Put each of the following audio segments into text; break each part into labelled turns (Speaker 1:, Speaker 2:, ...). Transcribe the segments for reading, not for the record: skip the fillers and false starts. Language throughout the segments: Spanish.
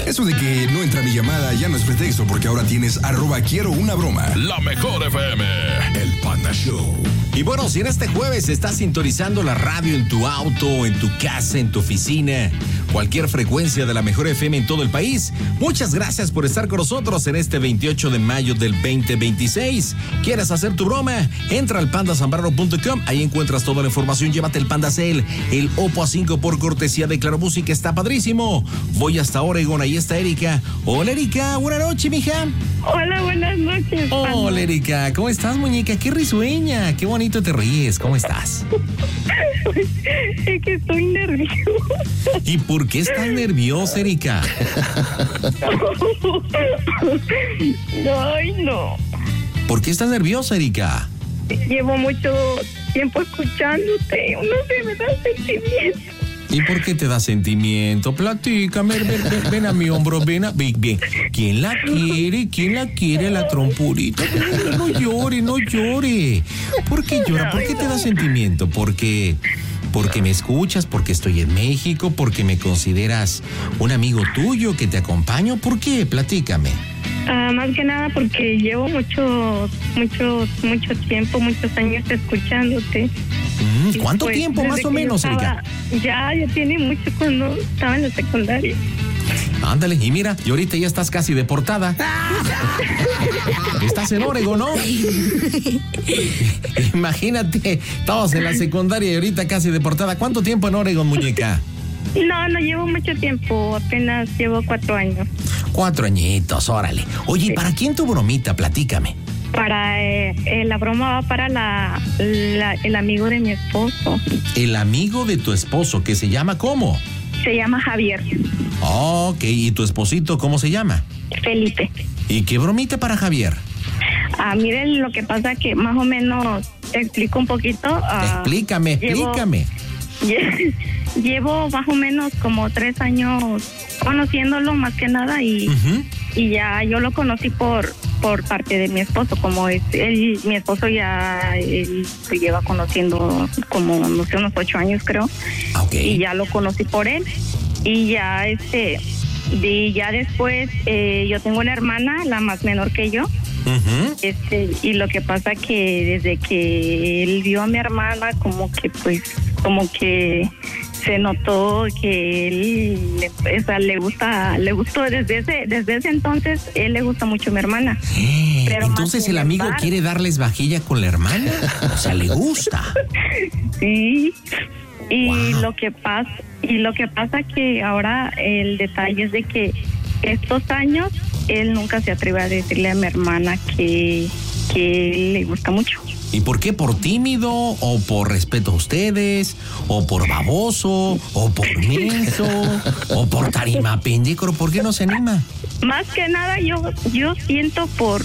Speaker 1: Eso de que no entra mi llamada ya no es pretexto, porque ahora tienes @quiero una broma.
Speaker 2: La mejor FM.
Speaker 1: El Panda Show.
Speaker 3: Y bueno, si en este jueves estás sintonizando la radio en tu auto, en tu casa, en tu oficina, cualquier frecuencia de la mejor FM en todo el país, muchas gracias por estar con nosotros en este 28 de mayo del 2026. ¿Quieres hacer tu broma? Entra al pandasambrano.com, ahí encuentras toda la información. Llévate el Panda Cell, el Oppo A5 por cortesía de Claro Música, está padrísimo. Voy hasta Oregon, ahí está Erika. Hola Erika, buenas noches, mija.
Speaker 4: Hola, buenas noches.
Speaker 3: Hola Erika, ¿cómo estás, muñeca? Qué risueña, qué bonito te ríes, ¿cómo estás?
Speaker 4: Es que estoy nerviosa.
Speaker 3: ¿Y por qué estás nerviosa, Erika?
Speaker 4: Ay, no.
Speaker 3: ¿Por qué estás nerviosa, Erika?
Speaker 4: Llevo mucho tiempo escuchándote. No sé, me da sentimiento.
Speaker 3: ¿Y por qué te da sentimiento? Platícame, ven a mi hombro, ven. ¿Quién la quiere? ¿Quién la quiere, la trompurita? No llore. ¿Por qué llora? ¿Por qué te da sentimiento? Porque me escuchas, porque estoy en México, porque me consideras un amigo tuyo que te acompaño. ¿Por qué? Platícame.
Speaker 4: Más que nada porque llevo mucho tiempo, muchos años escuchándote.
Speaker 3: ¿Cuánto
Speaker 4: pues,
Speaker 3: tiempo más o menos, Erika?
Speaker 4: Ya tiene mucho cuando estaba en la secundaria.
Speaker 3: Ándale, y mira, y ahorita ya estás casi deportada. Estás en Oregon, ¿no? Imagínate, todos en la secundaria y ahorita casi deportada. ¿Cuánto tiempo en Oregon, muñeca?
Speaker 4: No llevo mucho tiempo, apenas llevo 4 años.
Speaker 3: 4 añitos, órale. Oye, ¿y para quién tu bromita? Platícame.
Speaker 4: Para la broma va para el amigo de mi esposo.
Speaker 3: El amigo de tu esposo, ¿que se llama cómo?
Speaker 4: Se llama Javier.
Speaker 3: Ok, ¿y tu esposito cómo se llama?
Speaker 4: Felipe.
Speaker 3: ¿Y qué bromita para Javier?
Speaker 4: Miren, lo que pasa que más o menos te explico un poquito.
Speaker 3: Explícame.
Speaker 4: Llevo más o menos como 3 años conociéndolo más que nada y ya yo lo conocí por parte de mi esposo, como es mi esposo ya él se lleva conociendo como no sé unos 8 años creo.
Speaker 3: Okay.
Speaker 4: Y ya lo conocí por él y ya ya después yo tengo una hermana, la más menor que yo. Y lo que pasa que desde que él vio a mi hermana como que se notó que él le gustó desde ese entonces. Él le gusta mucho a mi hermana. Pero
Speaker 3: entonces el amigo quiere darles vajilla con la hermana, o sea, le gusta.
Speaker 4: Sí. Y
Speaker 3: wow.
Speaker 4: lo que pasa que ahora el detalle es de que estos años él nunca se atreve a decirle a mi hermana que él le gusta mucho.
Speaker 3: ¿Y por qué? ¿Por tímido? ¿O por respeto a ustedes? ¿O por baboso? ¿O por menso? ¿O por tarima pendejo? ¿Por qué no se anima?
Speaker 4: Más que nada yo siento por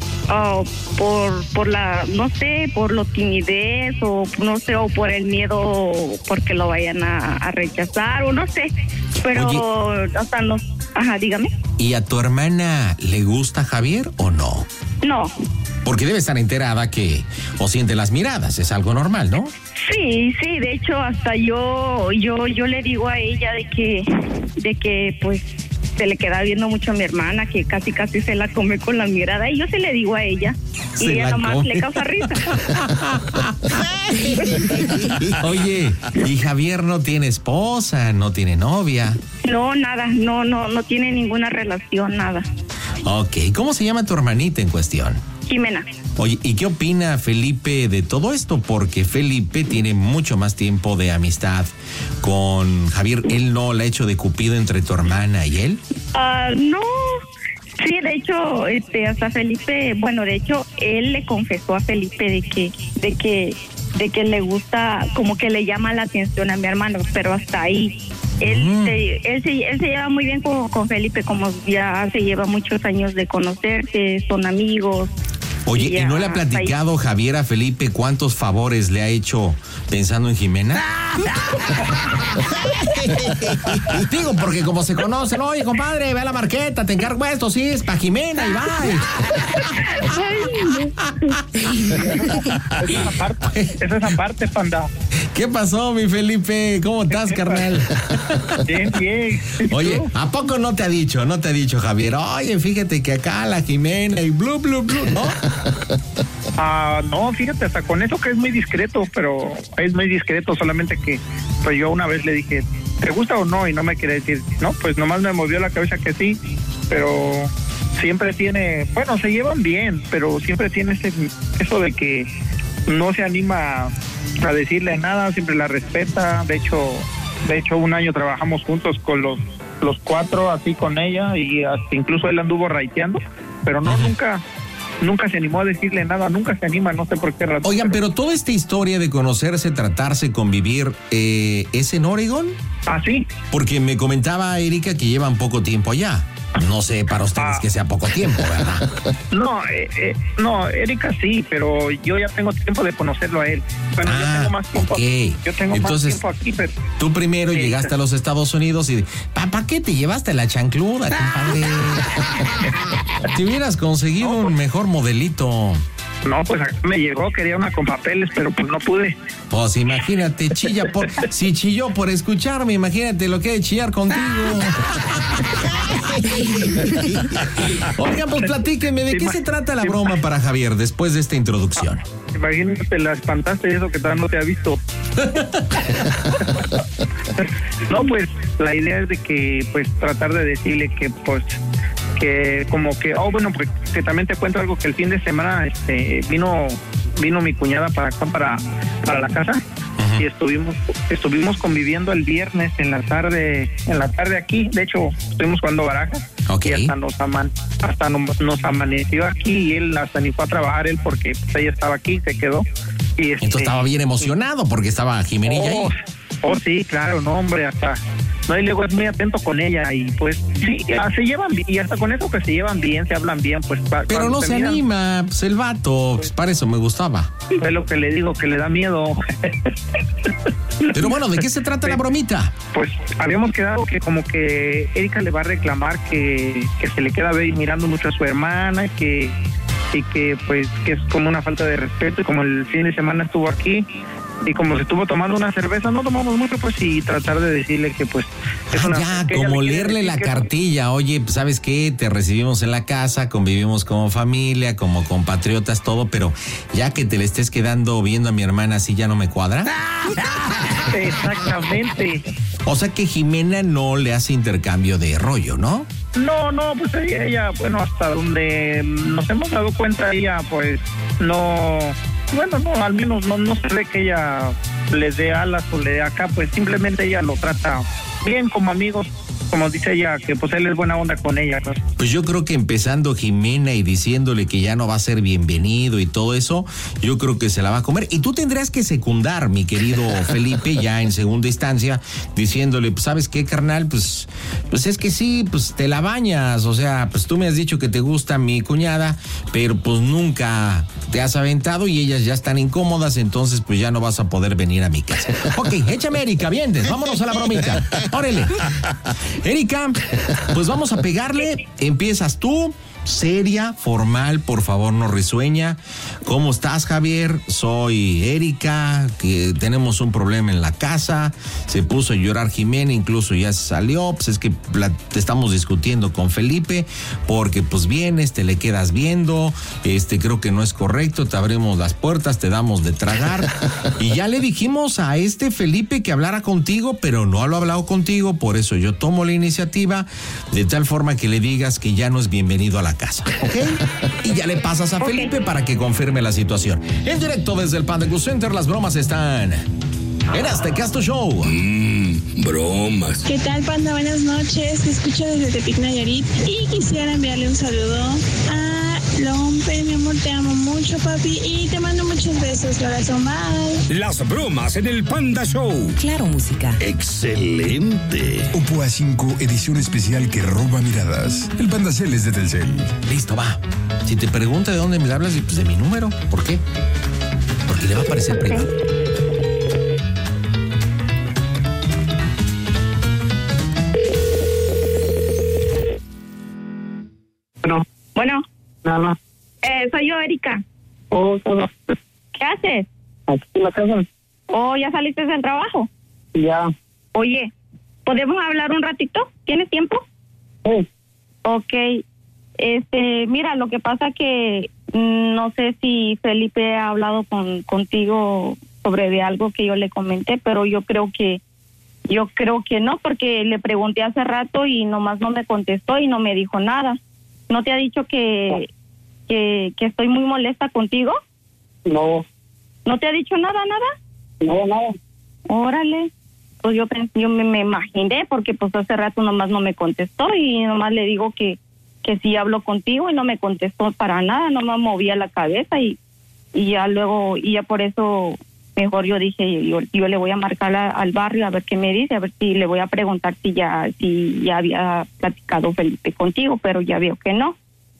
Speaker 4: la, no sé, por lo timidez o no sé, o por el miedo porque lo vayan a rechazar o no sé. Pero hasta no. Ajá, dígame.
Speaker 3: ¿Y a tu hermana le gusta Javier o no?
Speaker 4: No.
Speaker 3: Porque debe estar enterada que o siente las miradas, es algo normal, ¿no?
Speaker 4: Sí, de hecho hasta yo le digo a ella de que pues se le queda viendo mucho a mi hermana, que casi se la come con la mirada, y yo se le digo a ella y ella nomás le causa risa.
Speaker 3: Oye, ¿y Javier no tiene esposa, no tiene novia?
Speaker 4: No, nada, no tiene ninguna relación, nada.
Speaker 3: Ok, ¿cómo se llama tu hermanita en cuestión?
Speaker 4: Jimena.
Speaker 3: Oye, ¿y qué opina Felipe de todo esto? Porque Felipe tiene mucho más tiempo de amistad con Javier. ¿Él no le ha hecho de cupido entre tu hermana y él?
Speaker 4: No. Sí, de hecho, hasta Felipe, bueno, de hecho, él le confesó a Felipe de que le gusta, como que le llama la atención a mi hermano, pero hasta ahí. Él se lleva muy bien con Felipe, como ya se lleva muchos años de conocerse, son amigos.
Speaker 3: Oye, ¿y no le ha platicado Javier a Felipe cuántos favores le ha hecho pensando en Jimena? Digo, porque como se conocen, oye, compadre, ve a la marqueta, te encargo esto, sí, es para Jimena y
Speaker 2: bye. Esa es aparte, panda.
Speaker 3: ¿Qué pasó, mi Felipe? ¿Cómo estás, carnal?
Speaker 2: Bien, bien.
Speaker 3: Oye, ¿a poco no te ha dicho Javier? Oye, fíjate que acá la Jimena y blu, ¿no?
Speaker 2: No, fíjate, hasta con eso que es muy discreto, pero es muy discreto, solamente que pues yo una vez le dije, ¿te gusta o no? Y no me quiere decir, no, pues nomás me movió la cabeza que sí, pero siempre tiene, bueno, se llevan bien, pero siempre tiene eso de que no se anima a decirle nada, siempre la respeta. De hecho un año trabajamos juntos con los 4 así con ella, y hasta incluso él anduvo raiteando, pero no, nunca se animó a decirle nada, nunca se anima, no sé por qué razón.
Speaker 3: Oigan, pero toda esta historia de conocerse, tratarse, convivir, ¿es en Oregon?
Speaker 2: Ah, sí.
Speaker 3: Porque me comentaba Erika que llevan poco tiempo allá. No sé para ustedes que sea poco tiempo, ¿verdad?
Speaker 2: No, Erika sí, pero yo ya tengo tiempo de conocerlo a él. Bueno, yo tengo más tiempo.
Speaker 3: Okay.
Speaker 2: Yo tengo más tiempo aquí, pero...
Speaker 3: Tú primero llegaste a los Estados Unidos y... ¿Para qué te llevaste la chancluda, compadre? Te hubieras conseguido un mejor modelito.
Speaker 2: No, pues acá me llegó, quería una con papeles, pero pues no pude.
Speaker 3: Pues imagínate, si chilló por escucharme, imagínate lo que hay de chillar contigo. Oigan, pues platíquenme, ¿de qué se trata la broma para Javier después de esta introducción?
Speaker 2: Imagínate, la espantaste y eso que todavía no te ha visto. No, pues la idea es de que, pues, tratar de decirle que, pues, que como que, bueno, pues que también te cuento algo, que el fin de semana vino mi cuñada para acá, para la casa. Y estuvimos conviviendo el viernes en la tarde aquí. De hecho, estuvimos jugando barajas.
Speaker 3: Okay.
Speaker 2: Y hasta nos amaneció aquí, y él hasta ni fue a trabajar él, porque pues, ella estaba aquí, se quedó. Y
Speaker 3: entonces estaba bien emocionado porque estaba Jimenilla ahí.
Speaker 2: Sí, claro, no, hombre, hasta... No, y luego es muy atento con ella, y pues sí, se llevan bien, y hasta con eso que se llevan bien, se hablan bien, pues...
Speaker 3: Pero no se anima, pues el vato, pues para eso me gustaba.
Speaker 2: Es lo que le digo, que le da miedo.
Speaker 3: Pero bueno, ¿de qué se trata la bromita?
Speaker 2: Pues habíamos quedado que como que Erika le va a reclamar que se le queda mirando mucho a su hermana, y que pues que es como una falta de respeto, y como el fin de semana estuvo aquí, y como se estuvo tomando una cerveza, no tomamos mucho, pues, y tratar de decirle que pues es
Speaker 3: como leerle la cartilla. Oye, pues, ¿sabes qué? Te recibimos en la casa, convivimos como familia, como compatriotas, todo, pero ya que te le estés quedando viendo a mi hermana así, ya no me cuadra.
Speaker 2: Exactamente.
Speaker 3: O sea que Jimena no le hace intercambio de rollo, ¿no?
Speaker 2: No, pues ella, bueno, hasta donde nos hemos dado cuenta, ella pues no... Bueno, no, al menos no se ve que ella le dé alas o le dé acá, pues simplemente ella lo trata bien como amigos, como dice ella, que pues él es buena onda con ella.
Speaker 3: Pues yo creo que empezando Jimena y diciéndole que ya no va a ser bienvenido y todo eso, yo creo que se la va a comer. Y tú tendrías que secundar, mi querido Felipe, ya en segunda instancia, diciéndole, pues, ¿sabes qué, carnal? Pues es que sí, pues te la bañas, o sea, pues tú me has dicho que te gusta mi cuñada, pero pues nunca te has aventado y ellas ya están incómodas, entonces pues ya no vas a poder venir a mi casa. Ok, échame Erika, vienes, vámonos a la bromita. Órale. Erika, pues vamos a pegarle. Empiezas tú, seria, formal, por favor, no risueña. ¿Cómo estás, Javier? Soy Erika, que tenemos un problema en la casa. Se puso a llorar Jimena, incluso ya se salió. Pues es que estamos discutiendo con Felipe, porque pues vienes, te le quedas viendo. Creo que no es correcto, te abrimos las puertas, te damos de tragar. Y ya le dijimos a Felipe que hablara contigo, pero no lo ha hablado contigo, por eso yo tomo la iniciativa, de tal forma que le digas que ya no es bienvenido a la casa, ¿ok? Y ya le pasas a Felipe para que confirme la situación. En directo desde el Panda Cool Center, las bromas están en Azteca Show.
Speaker 5: Bromas.
Speaker 6: ¿Qué tal, Panda? Buenas noches. Te escucho desde Tepic, Nayarit, y quisiera enviarle un saludo a Lompe, mi amor, te amo mucho, papi, y te mando muchos besos, corazón. Bye.
Speaker 5: Las bromas en el Panda Show.
Speaker 7: Claro, música.
Speaker 5: Excelente.
Speaker 1: Oppo A5 edición especial que roba miradas. El Panda Cel es de Telcel.
Speaker 3: Listo, va. Si te pregunta de dónde me hablas, pues de mi número. ¿Por qué? Porque le va a parecer privado.
Speaker 4: Bueno.
Speaker 2: Nada.
Speaker 4: Soy yo, Erika.
Speaker 2: No.
Speaker 4: ¿Qué haces?
Speaker 2: Aquí en la casa.
Speaker 4: ¿Ya saliste del trabajo?
Speaker 2: Ya.
Speaker 4: Oye, ¿podemos hablar un ratito? ¿Tienes tiempo?
Speaker 2: Sí.
Speaker 4: Ok. Mira, lo que pasa que no sé si Felipe ha hablado contigo sobre de algo que yo le comenté, pero yo creo que no, porque le pregunté hace rato y nomás no me contestó y no me dijo nada. ¿No te ha dicho que estoy muy molesta contigo?
Speaker 2: No.
Speaker 4: ¿No te ha dicho nada?
Speaker 2: No.
Speaker 4: Órale. Pues yo me imaginé, porque pues hace rato nomás no me contestó y nomás le digo que sí hablo contigo y no me contestó para nada, nomás movía la cabeza y ya luego, y ya por eso mejor yo dije, yo le voy a marcar al barrio a ver qué me dice, a ver si le voy a preguntar si ya había platicado Felipe contigo, pero ya veo que no.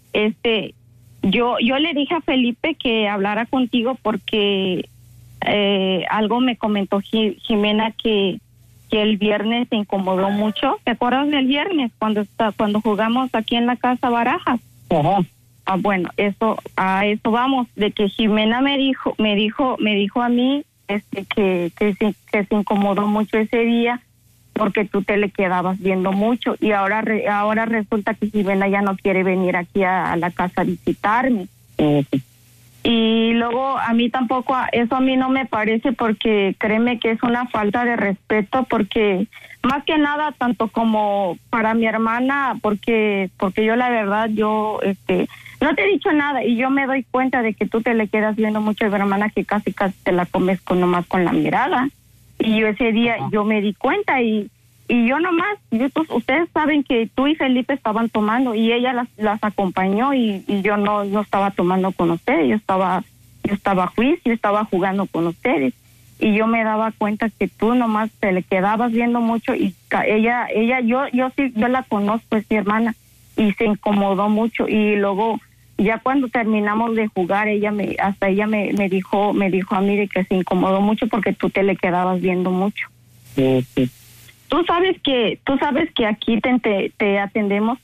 Speaker 4: Yo le dije a Felipe que hablara contigo porque algo me comentó Jimena que el viernes se incomodó mucho. ¿Te acuerdas del viernes cuando jugamos aquí en la casa barajas?
Speaker 2: Ajá.
Speaker 4: Bueno, a eso vamos, de que Jimena me dijo a mí que se incomodó mucho ese día porque tú te le quedabas viendo mucho y ahora resulta que Jimena ya no quiere venir aquí a la casa a visitarme.
Speaker 2: Sí.
Speaker 4: Y luego a mí tampoco, eso a mí no me parece, porque créeme que es una falta de respeto, porque más que nada tanto como para mi hermana, porque yo la verdad no te he dicho nada y yo me doy cuenta de que tú te le quedas viendo mucho a mi hermana, que casi te la comes nomás con la mirada. Y yo ese día yo me di cuenta y yo nomás, ustedes saben que tú y Felipe estaban tomando y ella las acompañó y yo no estaba tomando con ustedes, yo estaba a juicio, estaba jugando con ustedes y yo me daba cuenta que tú nomás te le quedabas viendo mucho y ella yo la conozco, es mi hermana, y se incomodó mucho y luego ya cuando terminamos de jugar ella me dijo a mí de que se incomodó mucho porque tú te le quedabas viendo mucho.
Speaker 2: Sí.
Speaker 4: Tú sabes que aquí te atendemos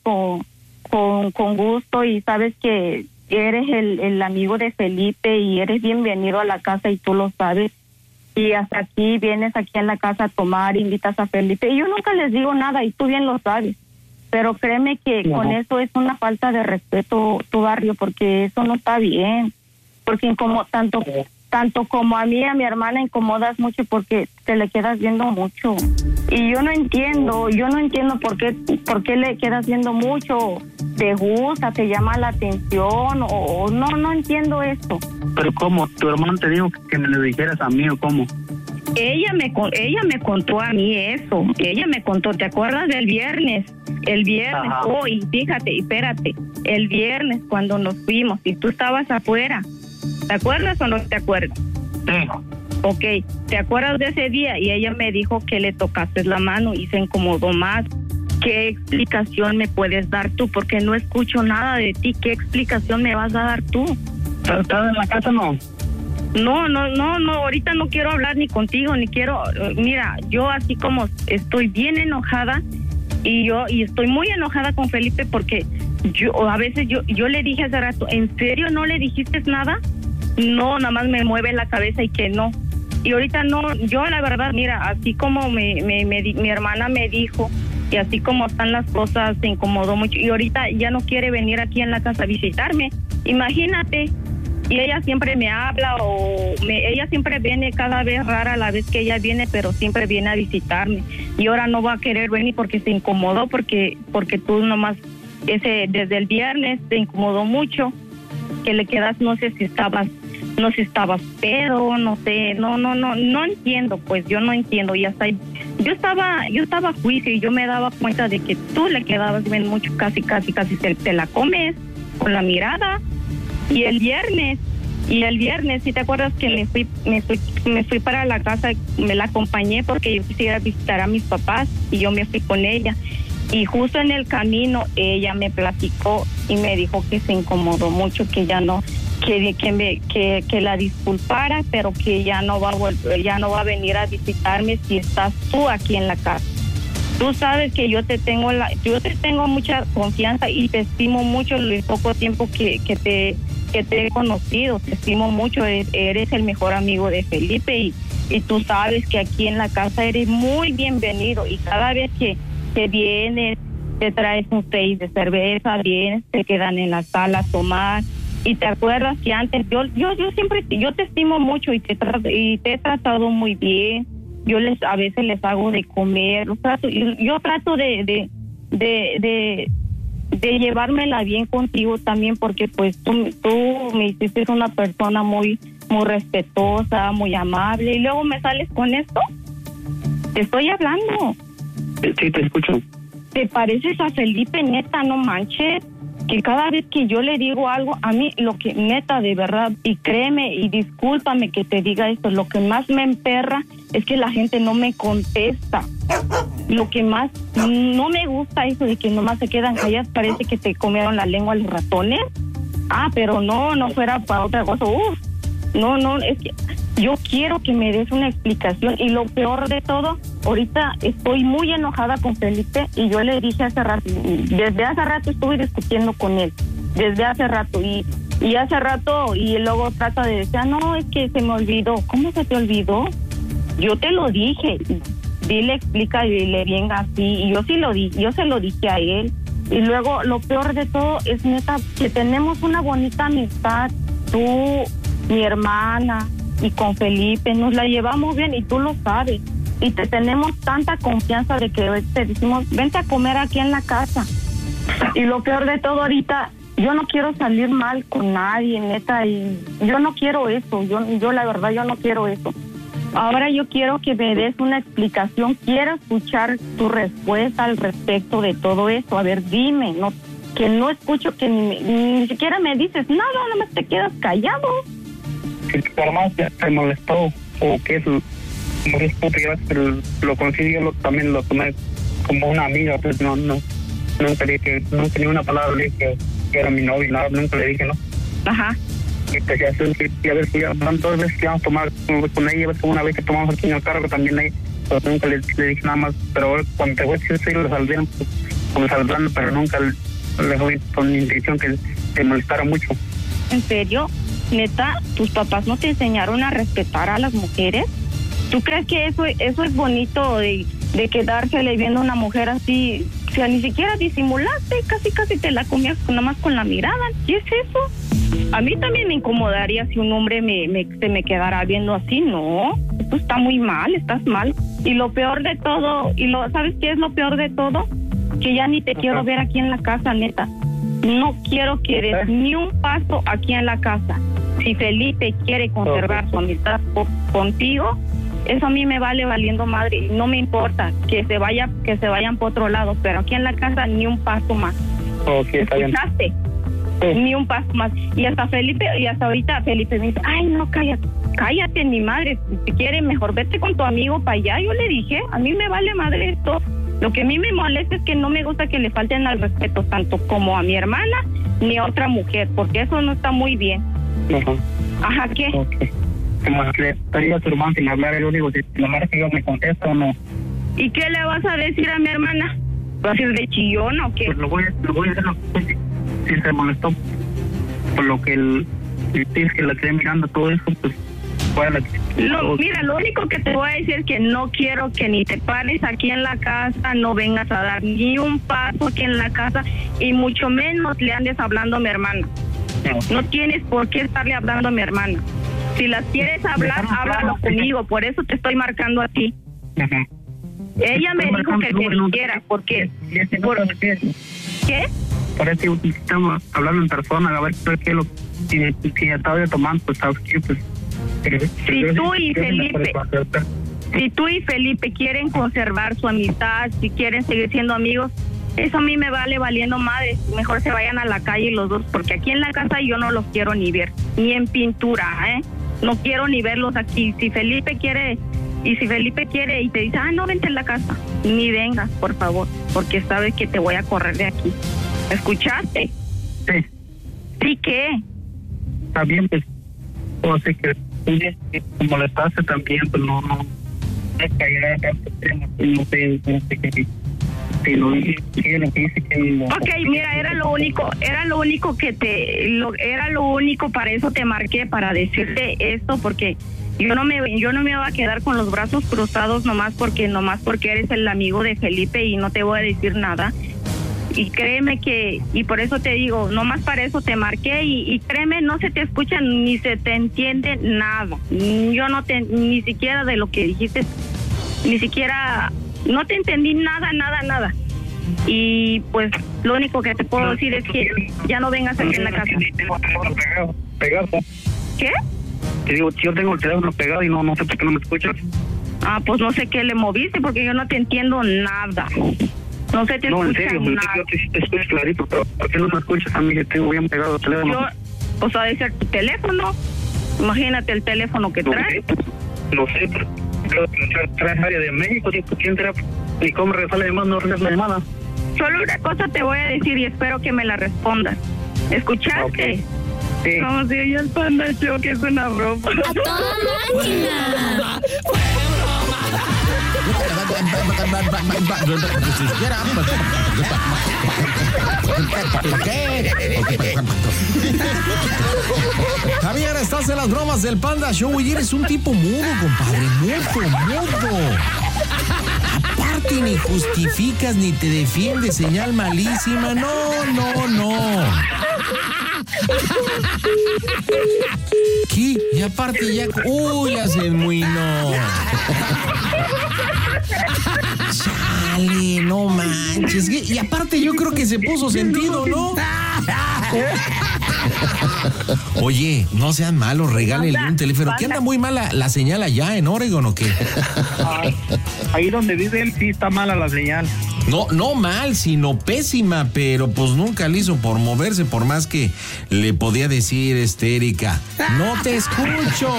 Speaker 4: con gusto y sabes que eres el amigo de Felipe y eres bienvenido a la casa y tú lo sabes. Y hasta aquí vienes aquí en la casa a tomar, invitas a Felipe y yo nunca les digo nada y tú bien lo sabes. Pero créeme que con eso es una falta de respeto tu barrio, porque eso no está bien. Porque tanto como a mí y a mi hermana incomodas mucho porque te le quedas viendo mucho. Y yo no entiendo por qué le quedas viendo mucho. ¿Te gusta? ¿Te llama la atención? O no entiendo esto.
Speaker 2: Pero ¿cómo? ¿Tu hermano te dijo que me lo dijeras a mí o cómo?
Speaker 4: Ella me contó a mí eso. Ella me contó, ¿te acuerdas del viernes? El viernes, hoy, fíjate, espérate. El viernes cuando nos fuimos y tú estabas afuera. ¿Te acuerdas o no te acuerdas?
Speaker 2: Sí.
Speaker 4: Ok, ¿te acuerdas de ese día? Y ella me dijo que le tocaste la mano y se incomodó más. ¿Qué explicación me puedes dar tú? Porque no escucho nada de ti. ¿Qué explicación me vas a dar tú?
Speaker 2: ¿Pero estás en la casa o no?
Speaker 4: No, ahorita no quiero hablar ni contigo, ni quiero... Mira, yo así como estoy bien enojada y estoy muy enojada con Felipe porque a veces yo le dije hace rato, ¿en serio no le dijiste nada? No, nada más me mueve la cabeza y que no. Y ahorita no, yo la verdad, mira, así como mi hermana me dijo y así como están las cosas, se incomodó mucho y ahorita ya no quiere venir aquí en la casa a visitarme. Imagínate. Y ella siempre me habla ella siempre viene cada vez rara la vez que ella viene, pero siempre viene a visitarme. Y ahora no va a querer venir porque se incomodó, porque tú nomás desde el viernes te incomodó mucho, que le quedas, no sé si estabas pedo, no sé, no entiendo, pues yo no entiendo. Y hasta yo estaba a juicio y yo me daba cuenta de que tú le quedabas bien mucho, casi te la comes con la mirada. Y el viernes, ¿sí te acuerdas que me fui para la casa? Me la acompañé porque yo quisiera visitar a mis papás y yo me fui con ella. Y justo en el camino ella me platicó y me dijo que se incomodó mucho, que ya no, que la disculpara, pero que ya no va a venir a visitarme si estás tú aquí en la casa. Tú sabes que yo te tengo mucha confianza y te estimo mucho el poco tiempo que te he conocido. Te estimo mucho, eres el mejor amigo de Felipe y tú sabes que aquí en la casa eres muy bienvenido, y cada vez que vienes te traes un 6 de cerveza, vienes, te quedan en la sala a tomar. Y te acuerdas que antes yo siempre te estimo mucho y te he tratado muy bien. Yo a veces les hago de comer, yo trato de llevármela bien contigo también, porque pues tú me hiciste una persona muy muy respetuosa, muy amable, y luego me sales con esto. Te estoy hablando.
Speaker 2: Sí, te escucho.
Speaker 4: ¿Te pareces a Felipe, neta? No manches. Que cada vez que yo le digo algo, a mí lo que, neta, de verdad, y créeme y discúlpame que te diga esto, lo que más me emperra es que la gente no me contesta. Lo que más no me gusta eso de que nomás se quedan calladas, parece que te comieron la lengua los ratones. Pero no fuera para otra cosa. No, es que yo quiero que me des una explicación, y lo peor de todo, ahorita estoy muy enojada con Felipe, y yo le dije desde hace rato estuve discutiendo con él, desde hace rato, y hace rato, y luego trata de decir, no, es que se me olvidó. ¿Cómo se te olvidó? Yo te lo dije, dile, explica, y dile bien así, y yo se lo dije a él. Y luego lo peor de todo es, neta, que tenemos una bonita amistad, tú, mi hermana, y con Felipe nos la llevamos bien, y tú lo sabes, y te tenemos tanta confianza de que te decimos, vente a comer aquí en la casa. Y lo peor de todo ahorita, yo no quiero salir mal con nadie, neta, y yo no quiero eso, yo la verdad, yo no quiero eso. Ahora yo quiero que me des una explicación, quiero escuchar tu respuesta al respecto de todo esto. A ver, dime, que no escucho, que ni siquiera me dices nada, nada más te quedas callado.
Speaker 2: Si tu hermano te molestó, o que es lo consigo, yo también lo tomé como una amiga, pues nunca dije, nunca ni una palabra le dije que era mi novio, nada, nunca le dije, ¿no?
Speaker 4: Ajá.
Speaker 2: Y pues ya a ver si tantas veces que vamos a tomar con ella, una vez que tomamos aquí en el carro también ahí, pues nunca le dije nada más, pero ahora cuando te voy a decir, sí lo saldrían, pues, como saludando, pero nunca le dejé con intención que te molestara mucho.
Speaker 4: ¿En serio? Neta, ¿tus papás no te enseñaron a respetar a las mujeres? ¿Tú crees que eso es bonito de quedársele viendo a una mujer así? O sea, ni siquiera disimulaste, casi te la comías nomás con la mirada. ¿Qué es eso? A mí también me incomodaría si un hombre se me quedara viendo así. No, esto está muy mal, estás mal. Y lo peor de todo, ¿sabes qué es lo peor de todo? Que ya ni te quiero ver aquí en la casa, neta. No quiero que des ni un paso aquí en la casa. Si Felipe quiere conservar su amistad contigo, eso a mí me vale valiendo madre. No me importa que se vayan por otro lado, pero aquí en la casa ni un paso más. ¿Escuchaste? Ni un paso más. Y hasta ahorita Felipe me dice, ay, no, cállate, mi madre. Si quieres, mejor vete con tu amigo para allá. Yo le dije, a mí me vale madre esto. Lo que a mí me molesta es que no me gusta que le falten al respeto tanto como a mi hermana ni a otra mujer, porque eso no está muy bien. Ajá, ¿qué?
Speaker 2: Como le estaría a tu hermano sin hablar, el único, si la madre que yo me contesta o no.
Speaker 4: ¿Y qué le vas a decir a mi hermana? ¿Vas a ir de chillón o qué?
Speaker 2: Pues lo voy a hacer, si se molestó por lo que el que la quedé mirando todo eso, pues
Speaker 4: mira, lo único que te voy a decir es que no quiero que ni te pares aquí en la casa, no vengas a dar ni un paso aquí en la casa, y mucho menos le andes hablando a mi hermana. No tienes por qué estarle hablando a mi hermana. Si las quieres hablar, háblalo conmigo, por eso te estoy marcando a ti. Ella me dijo que te dijera, porque... ¿Qué?
Speaker 2: Por eso estamos hablando en persona, a ver qué es lo que si estaba tomando, pues sabes qué, pues...
Speaker 4: Si tú y Felipe quieren conservar su amistad, si quieren seguir siendo amigos, Eso a mí me vale valiendo madre. Mejor se vayan a la calle los dos, porque aquí en la casa yo no los quiero ni ver, ni en pintura, No quiero ni verlos aquí. Si Felipe quiere y te dice, no, vente en la casa, ni vengas, por favor, porque sabes que te voy a correr de aquí. ¿Escuchaste?
Speaker 2: Sí.
Speaker 4: ¿Sí qué?
Speaker 2: Está bien, pues, o sea que como le pase también, pues no sé qué.
Speaker 4: Ok, mira, era lo único para eso te marqué, para decirte esto, porque yo no me voy a quedar con los brazos cruzados nomás porque eres el amigo de Felipe y no te voy a decir nada. Y créeme y por eso te digo, nomás para eso te marqué y créeme, no se te escucha ni se te entiende nada. Yo ni siquiera de lo que dijiste, no te entendí nada. Y pues lo único que te puedo decir es que ya no vengas aquí en la casa.
Speaker 2: Pegado.
Speaker 4: ¿Qué?
Speaker 2: Te digo, yo tengo el teléfono pegado y no sé por qué no me escuchas.
Speaker 4: Pues no sé qué le moviste porque yo no te entiendo nada. No se te escucha
Speaker 2: en serio,
Speaker 4: nada.
Speaker 2: Yo te escucho clarito, pero ¿por qué no me escuchas a mí que tengo bien pegado el teléfono?
Speaker 4: Pues ha de ser tu teléfono. Imagínate el teléfono que traes.
Speaker 2: No sé, pero traes área de México, ¿quién será? ¿Y cómo resale además no resale la llamada?
Speaker 4: Solo una cosa te voy a decir y espero que me la respondas. ¿Escuchaste?
Speaker 2: Okay. Sí.
Speaker 4: Como si ella el Panda Show, que es una broma.
Speaker 7: ¡A toda máquina!
Speaker 3: Javier, estás en las bromas del Panda Show y eres un tipo mudo, compadre. Mudo. Aparte, ni justificas ni te defiendes, señal malísima. No. ¿Qué? Y aparte ya... ¡Uy, la se enmuinó! Chale, no manches. Y aparte yo creo que se puso sentido, ¿no? Oye, no sean malos, regálenle un teléfono. ¿Qué anda muy mala la señal allá en Oregon o qué?
Speaker 2: Ahí donde vive él sí está mala la señal.
Speaker 3: No mal, sino pésima, pero pues nunca le hizo por moverse, por más que le podía decir Erika. ¡No te escucho!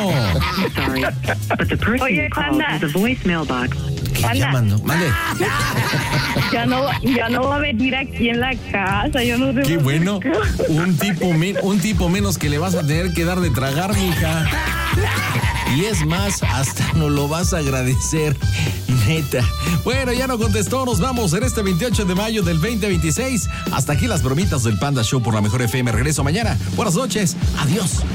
Speaker 4: Oye, Panda.
Speaker 3: ¿Qué llamando? Mande.
Speaker 4: Ya no va a venir aquí en la casa. Yo no sé.
Speaker 3: Qué bueno. Un tipo menos que le vas a tener que dar de tragar, mija. Y es más, hasta nos lo vas a agradecer, neta. Bueno, ya no contestó, nos vamos en este 28 de mayo del 2026. Hasta aquí las bromitas del Panda Show por la Mejor FM. Regreso mañana. Buenas noches, adiós.